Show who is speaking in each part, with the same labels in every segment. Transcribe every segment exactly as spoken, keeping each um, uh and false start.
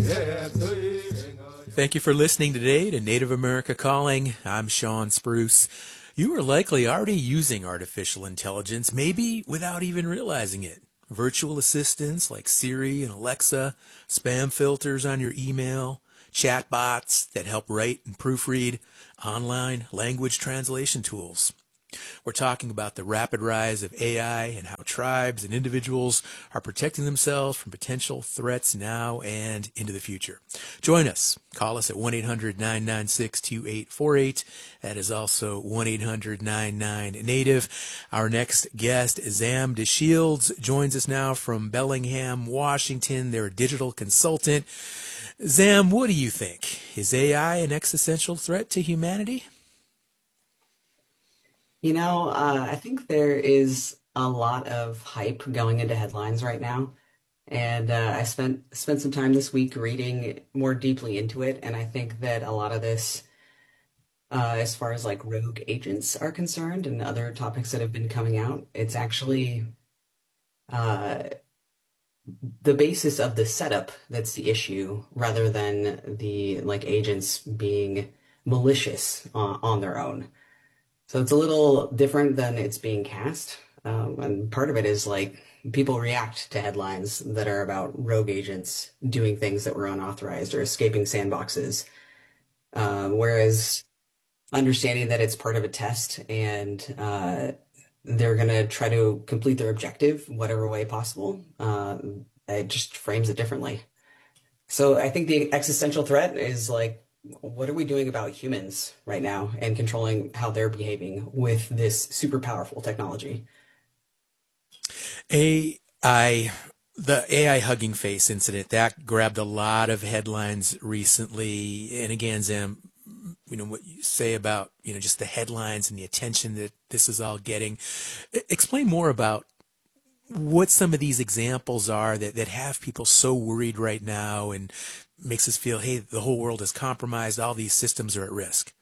Speaker 1: Thank you for listening today to Native America Calling. I'm Sean Spruce. You are likely already using artificial intelligence, maybe without even realizing it. Virtual assistants like Siri and Alexa, spam filters on your email, chatbots that help write and proofread, online language translation tools. We're talking about the rapid rise of A I and how tribes and individuals are protecting themselves from potential threats now and into the future. Join us. Call us at one eight hundred nine nine six two eight four eight. That is also one eight hundred nine nine native. Our next guest, Zam DeShields, joins us now from Bellingham, Washington. They're a digital consultant. Zam, what do you think? Is A I an existential threat to humanity?
Speaker 2: You know, uh, I think there is a lot of hype going into headlines right now, and uh, I spent spent some time this week reading more deeply into it, and I think that a lot of this, uh, as far as like rogue agents are concerned and other topics that have been coming out, it's actually uh, the basis of the setup that's the issue, rather than the like agents being malicious uh, on their own. So it's a little different than it's being cast. Um, and part of it is like people react to headlines that are about rogue agents doing things that were unauthorized or escaping sandboxes. Um, whereas understanding that it's part of a test and uh, they're going to try to complete their objective whatever way possible, uh, it just frames it differently. So I think the existential threat is like, what are we doing about humans right now and controlling how they're behaving with this super powerful technology?
Speaker 1: A I, the A I Hugging Face incident, that grabbed a lot of headlines recently. And again, Zam, you know, what you say about, you know, just the headlines and the attention that this is all getting. E- Explain more about what some of these examples are that, that have people so worried right now and makes us feel, hey, the whole world is compromised, all these systems are at risk.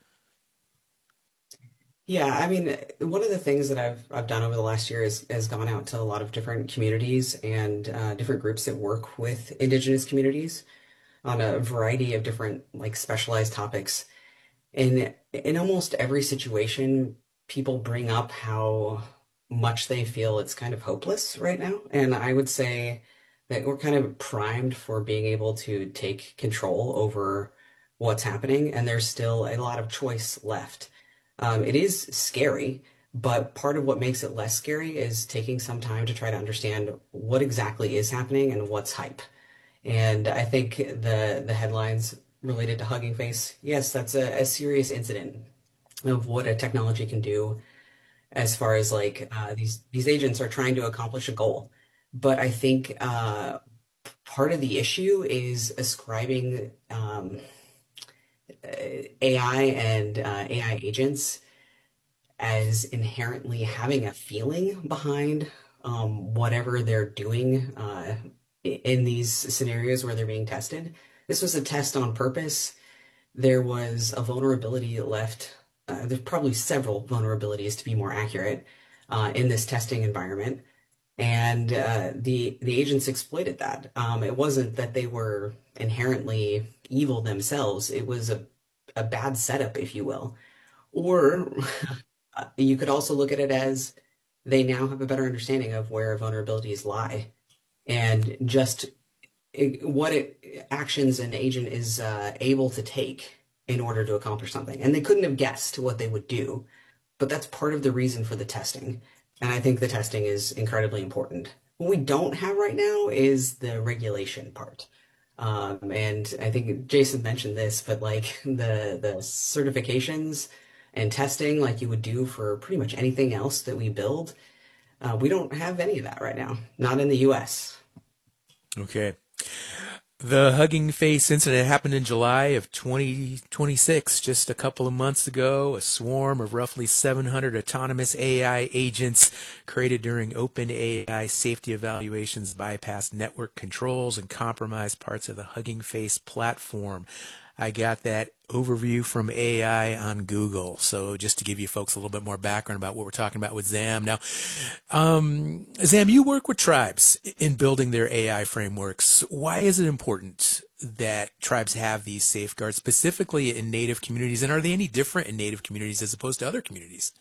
Speaker 2: Yeah, I mean, one of the things that I've I've done over the last year is has gone out to a lot of different communities and uh, different groups that work with indigenous communities on a variety of different like specialized topics. And in almost every situation, people bring up how much they feel it's kind of hopeless right now. And I would say that we're kind of primed for being able to take control over what's happening, and there's still a lot of choice left. Um, it is scary, but part of what makes it less scary is taking some time to try to understand what exactly is happening and what's hype. And I think the the headlines related to Hugging Face, yes, that's a, a serious incident of what a technology can do as far as like uh, these these agents are trying to accomplish a goal. But I think uh, part of the issue is ascribing um, A I and uh, A I agents as inherently having a feeling behind um, whatever they're doing uh, in these scenarios where they're being tested. This was a test on purpose. There was a vulnerability left. Uh, there's probably several vulnerabilities to be more accurate uh, in this testing environment, and uh, the the agents exploited that. Um, it wasn't that they were inherently evil themselves. It was a a bad setup, if you will. Or uh, you could also look at it as they now have a better understanding of where vulnerabilities lie and just it, what it, actions an agent is uh, able to take in order to accomplish something. And they couldn't have guessed what they would do, but that's part of the reason for the testing. And I think the testing is incredibly important. What we don't have right now is the regulation part. Um, and I think Jason mentioned this, but like the the certifications and testing, like you would do for pretty much anything else that we build, uh, we don't have any of that right now. Not in the U S.
Speaker 1: Okay. The Hugging Face incident happened in July of twenty twenty-six, just a couple of months ago. A swarm of roughly seven hundred autonomous A I agents created during OpenAI safety evaluations bypassed network controls and compromised parts of the Hugging Face platform. I got that overview from A I on Google. So just to give you folks a little bit more background about what we're talking about with ZAM. Now, um, ZAM, you work with tribes in building their A I frameworks. Why is it important that tribes have these safeguards, specifically in Native communities? And are they any different in Native communities as opposed to other communities?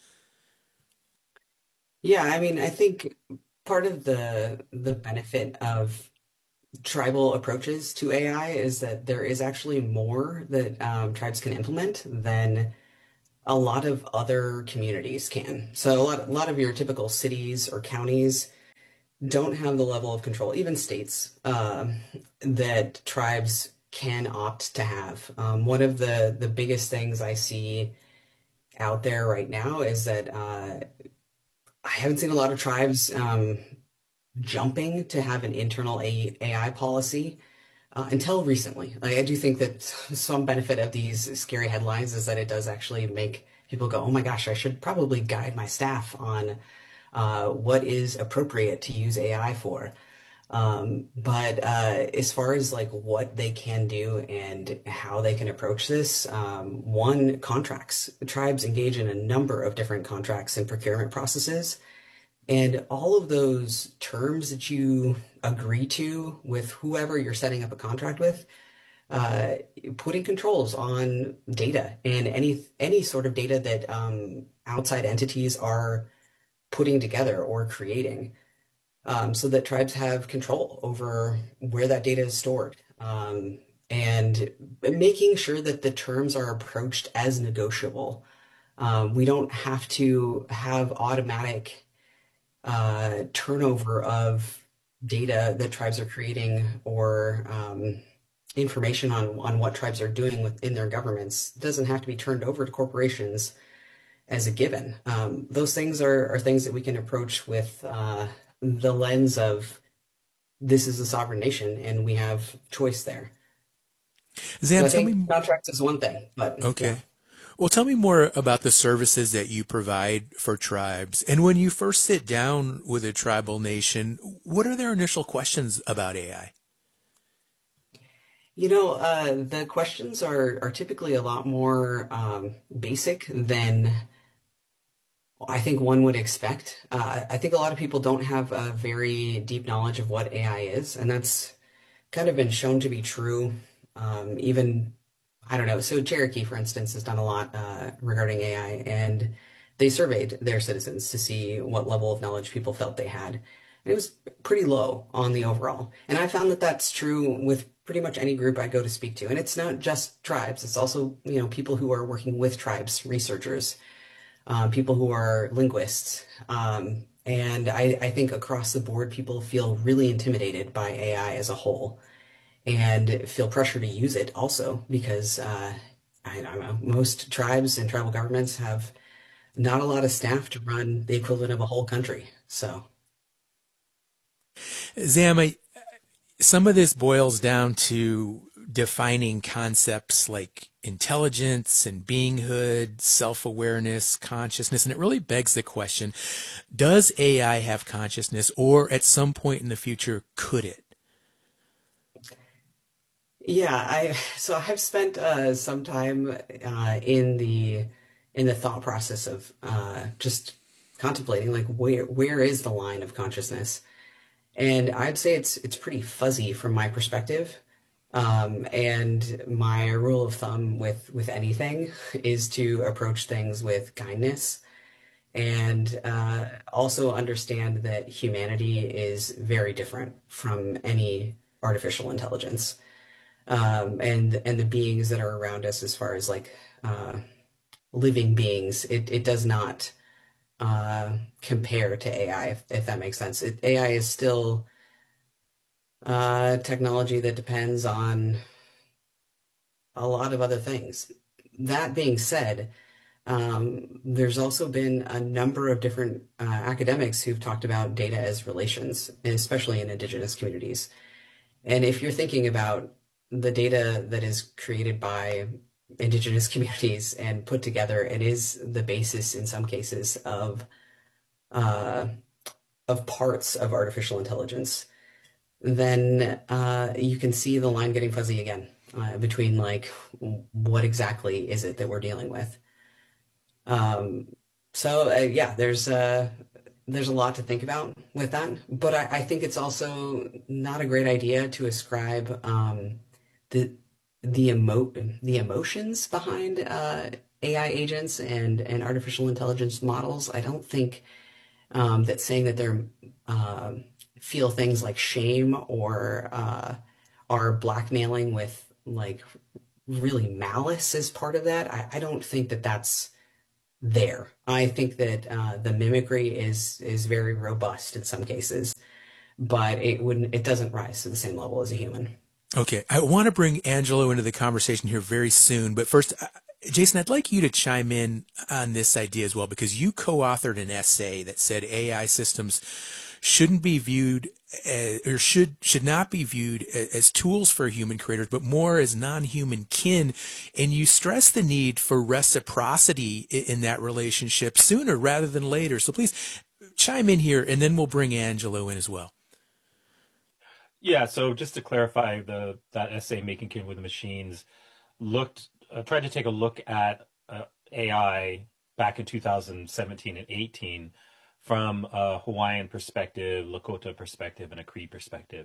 Speaker 2: Yeah, I mean, I think part of the the benefit of tribal approaches to A I is that there is actually more that um, tribes can implement than a lot of other communities can. So a lot, a lot of your typical cities or counties don't have the level of control, even states, um, that tribes can opt to have. Um, one of the the biggest things I see out there right now is that uh, I haven't seen a lot of tribes um, jumping to have an internal A AI policy uh, until recently. Like, I do think that some benefit of these scary headlines is that it does actually make people go, "Oh my gosh, I should probably guide my staff on uh, what is appropriate to use A I for." Um, but uh, as far as like what they can do and how they can approach this, um, one, contracts. Tribes engage in a number of different contracts and procurement processes. And all of those terms that you agree to with whoever you're setting up a contract with, uh, putting controls on data and any any sort of data that um, outside entities are putting together or creating, um, so that tribes have control over where that data is stored, um, and making sure that the terms are approached as negotiable. Um, we don't have to have automatic uh, turnover of data that tribes are creating or um, information on, on what tribes are doing within their governments doesn't have to be turned over to corporations as a given. Um, those things are, are things that we can approach with uh, the lens of this is a sovereign nation and we have choice there. So
Speaker 1: ZAM,
Speaker 2: I
Speaker 1: tell
Speaker 2: think
Speaker 1: me,
Speaker 2: contracts is one thing, but yeah.
Speaker 1: okay. Well, tell me more about the services that you provide for tribes. And when you first sit down with a tribal nation, what are their initial questions about A I?
Speaker 2: You know, uh, the questions are are typically a lot more um, basic than I think one would expect. Uh, I think a lot of people don't have a very deep knowledge of what A I is, and that's kind of been shown to be true. Um, even, I don't know. So Cherokee, for instance, has done a lot uh, regarding A I, and they surveyed their citizens to see what level of knowledge people felt they had. And it was pretty low on the overall. And I found that that's true with pretty much any group I go to speak to. And it's not just tribes. It's also, you know, people who are working with tribes, researchers, um, people who are linguists. Um, and I, I think across the board, people feel really intimidated by A I as a whole and feel pressure to use it also because uh, I don't know, most tribes and tribal governments have not a lot of staff to run the equivalent of a whole country. So,
Speaker 1: ZAM, I, some of this boils down to defining concepts like intelligence and beinghood, self-awareness, consciousness, and it really begs the question, does A I have consciousness, or at some point in the future, could it?
Speaker 2: yeah, I so I've spent uh, some time uh, in the in the thought process of uh, just contemplating like where where is the line of consciousness? And I'd say it's it's pretty fuzzy from my perspective. Um, and my rule of thumb with with anything is to approach things with kindness and uh, also understand that humanity is very different from any artificial intelligence. Um, and and the beings that are around us as far as like uh, living beings, it, it does not uh, compare to A I, if, if that makes sense. It, A I is still uh, technology that depends on a lot of other things. That being said, um, there's also been a number of different uh, academics who've talked about data as relations, especially in indigenous communities. And if you're thinking about the data that is created by indigenous communities and put together, it is the basis in some cases of uh, of parts of artificial intelligence, then uh, you can see the line getting fuzzy again. uh, between like what exactly is it that we're dealing with. Um, so uh, yeah, there's uh, there's a lot to think about with that, but I, I think it's also not a great idea to ascribe um, the the emo the emotions behind uh, A I agents and and artificial intelligence models. I don't think um, that saying that they're um, feel things like shame or uh, are blackmailing with like really malice as part of that. I, I don't think that that's there. I think that uh, the mimicry is is very robust in some cases, but it wouldn't it doesn't rise to the same level as a human.
Speaker 1: Okay, I want to bring Angelo into the conversation here very soon, but first, uh, Jason, I'd like you to chime in on this idea as well because you co-authored an essay that said A I systems shouldn't be viewed as, or should should not be viewed as tools for human creators, but more as non-human kin. And you stress the need for reciprocity in that relationship sooner rather than later. So please chime in here, and then we'll bring Angelo in as well.
Speaker 3: Yeah, so just to clarify, the that essay, Making Kin with the Machines, looked uh, tried to take a look at uh, A I back in two thousand seventeen and eighteen from a Hawaiian perspective, Lakota perspective, and a Cree perspective.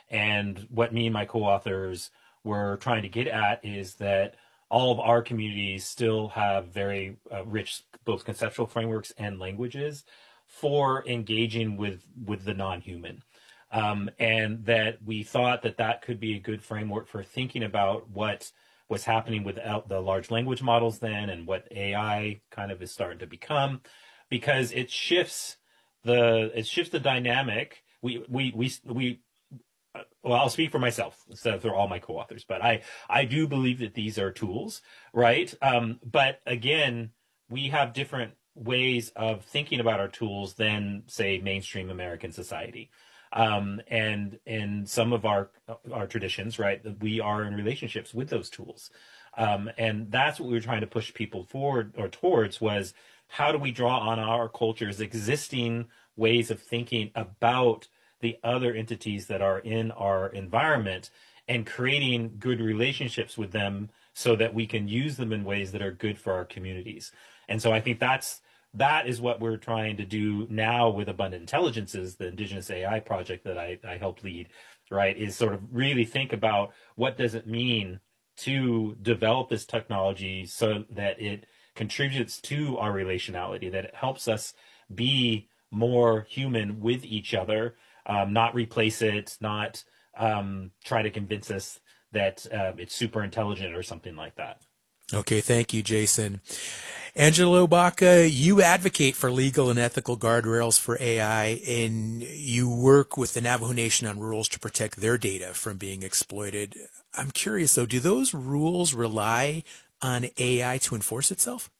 Speaker 3: And what me and my co-authors were trying to get at is that all of our communities still have very uh, rich both conceptual frameworks and languages for engaging with with the non-human. Um, and that we thought that that could be a good framework for thinking about what was happening with el- the large language models then and what A I kind of is starting to become, because it shifts the it shifts the dynamic. We we we we. uh, Well, I'll speak for myself instead of for all my co-authors, but I I do believe that these are tools, right? Um, but again, we have different ways of thinking about our tools than say mainstream American society, um, and in some of our our traditions, right, that we are in relationships with those tools, um, and that's what we were trying to push people forward or towards was how do we draw on our culture's existing ways of thinking about the other entities that are in our environment and creating good relationships with them so that we can use them in ways that are good for our communities. And so I think that's that is what we're trying to do now with Abundant Intelligences, the Indigenous A I project that I, I helped lead, right, is sort of really think about what does it mean to develop this technology so that it contributes to our relationality, that it helps us be more human with each other, um, not replace it, not um, try to convince us that uh, it's super intelligent or something like that.
Speaker 1: Okay, thank you, Jason. Angelo Baca, you advocate for legal and ethical guardrails for A I, and you work with the Navajo Nation on rules to protect their data from being exploited. I'm curious, though, do those rules rely on A I to enforce itself?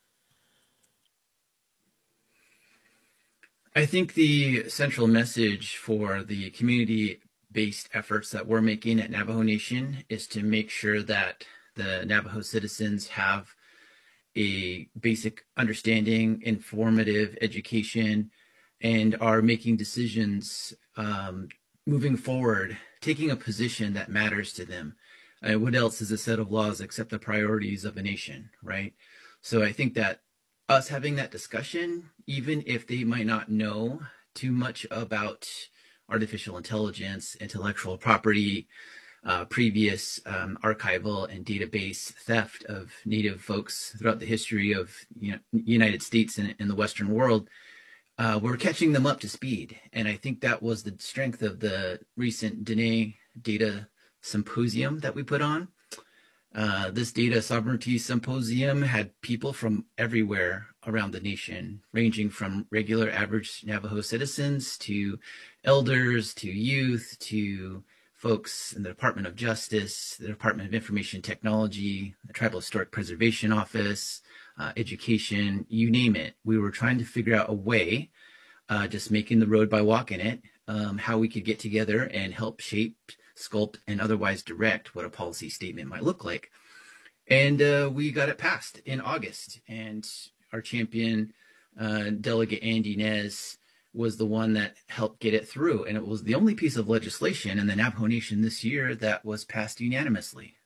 Speaker 4: I think the central message for the community-based efforts that we're making at Navajo Nation is to make sure that the Navajo citizens have a basic understanding, informative education, and are making decisions um, moving forward, taking a position that matters to them. Uh, what else is a set of laws except the priorities of a nation, right? So I think that us having that discussion, even if they might not know too much about artificial intelligence, intellectual property, uh, previous um, archival and database theft of Native folks throughout the history of you know, United States and, and the Western world, uh, we're catching them up to speed. And I think that was the strength of the recent Dene Data Symposium that we put on. Uh, this data sovereignty symposium had people from everywhere around the nation, ranging from regular average Navajo citizens to elders, to youth, to folks in the Department of Justice, the Department of Information Technology, the Tribal Historic Preservation Office, uh, education, you name it. We were trying to figure out a way, uh, just making the road by walking it, um, how we could get together and help shape, sculpt, and otherwise direct what a policy statement might look like. And uh, we got it passed in August. And our champion, uh, Delegate Andy Nez, was the one that helped get it through. And it was the only piece of legislation in the Navajo Nation this year that was passed unanimously.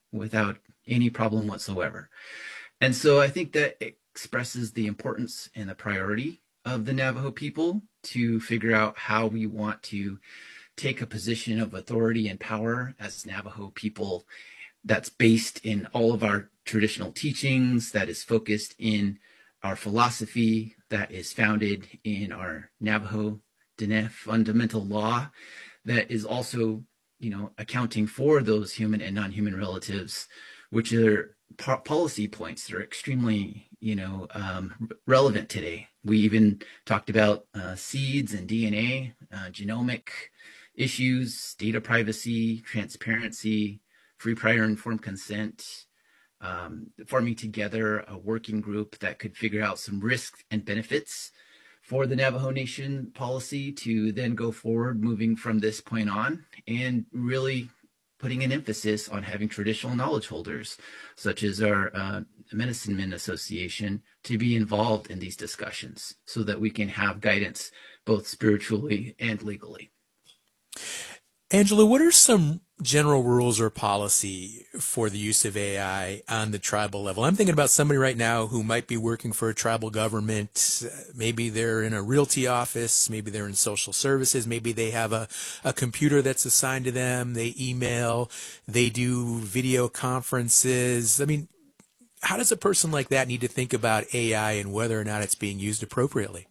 Speaker 4: without any problem whatsoever. And so I think that expresses the importance and the priority of the Navajo people to figure out how we want to take a position of authority and power as Navajo people that's based in all of our traditional teachings, that is focused in our philosophy, that is founded in our Navajo Diné fundamental law, that is also, you know, accounting for those human and non-human relatives, which are po- policy points that are extremely, you know, um, relevant today. We even talked about uh, seeds and D N A, uh, genomic issues, data privacy, transparency, free prior informed consent, um, forming together a working group that could figure out some risks and benefits for the Navajo Nation policy to then go forward, moving from this point on, and really putting an emphasis on having traditional knowledge holders, such as our uh, Medicine Men Association, to be involved in these discussions so that we can have guidance both spiritually and legally.
Speaker 1: Angela, what are some general rules or policy for the use of A I on the tribal level? I'm thinking about somebody right now who might be working for a tribal government. Maybe they're in a realty office. Maybe they're in social services. Maybe they have a, a computer that's assigned to them. They email. They do video conferences. I mean, how does a person like that need to think about A I and whether or not it's being used appropriately?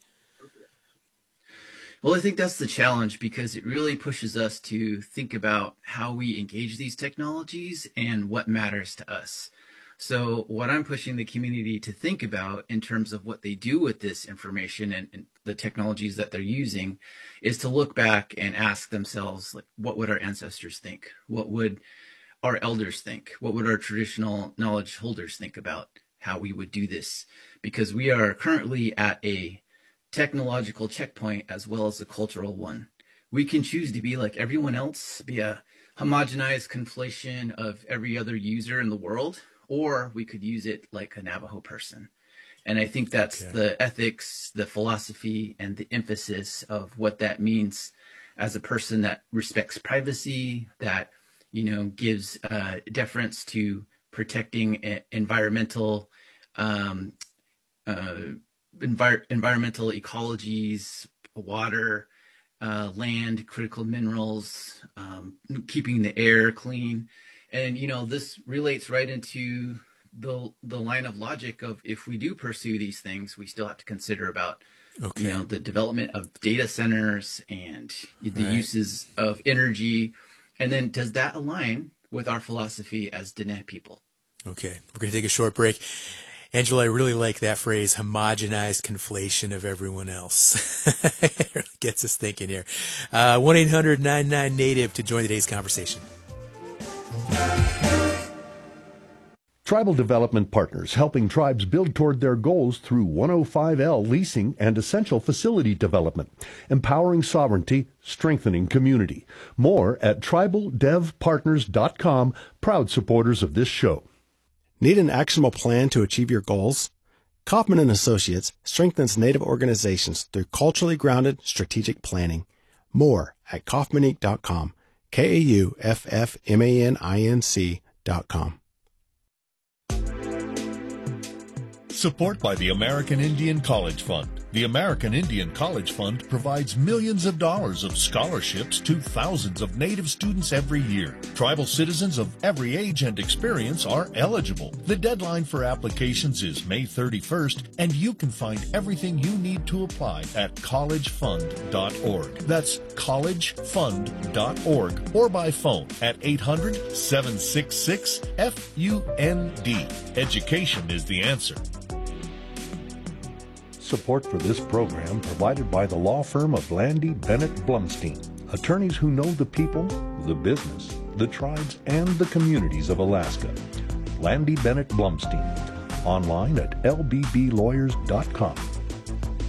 Speaker 4: Well, I think that's the challenge, because it really pushes us to think about how we engage these technologies and what matters to us. So what I'm pushing the community to think about in terms of what they do with this information and, and the technologies that they're using is to look back and ask themselves, like, what would our ancestors think? What would our elders think? What would our traditional knowledge holders think about how we would do this? Because we are currently at a technological checkpoint as well as a cultural one. We can choose to be like everyone else, be a homogenized conflation of every other user in the world, or we could use it like a Navajo person. And I think that's okay. The ethics, the philosophy, and the emphasis of what that means as a person that respects privacy, that, you know, gives uh, deference to protecting a- environmental um, uh, Envir- environmental ecologies, water, uh, land, critical minerals, um, keeping the air clean. And, you know, this relates right into the the line of logic of, if we do pursue these things, we still have to consider about, okay. you know, the development of data centers and the right. uses of energy. And then does that align with our philosophy as Diné people? Okay,
Speaker 1: we're going to take a short break. Angela, I really like that phrase, homogenized conflation of everyone else. It really gets us thinking here. Uh, one eight hundred nine nine native to join today's conversation.
Speaker 5: Tribal Development Partners, helping tribes build toward their goals through one oh five L leasing and essential facility development, empowering sovereignty, strengthening community. More at tribal dev partners dot com, proud supporters of this show.
Speaker 6: Need an actionable plan to achieve your goals? Kaufman and Associates strengthens Native organizations through culturally grounded strategic planning. More at kaufman inc dot com, K A U F F M A N I N C dot com.
Speaker 7: Support by the American Indian College Fund. The American Indian College Fund provides millions of dollars of scholarships to thousands of Native students every year. Tribal citizens of every age and experience are eligible. The deadline for applications is May thirty-first, and you can find everything you need to apply at college fund dot org. That's college fund dot org, or by phone at eight hundred, seven six six, F U N D. Education is the answer.
Speaker 5: Support for this program provided by the law firm of Landy Bennett Blumstein, attorneys who know the people, the business, the tribes, and the communities of Alaska. Landy Bennett Blumstein, online at L B B lawyers dot com.